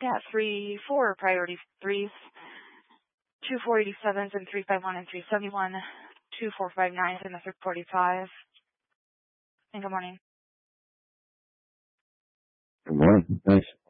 Yeah, 3-4 priority 3s, 2487s and 351 and 371, 2459s and the 345. And good morning. Good morning. Thanks.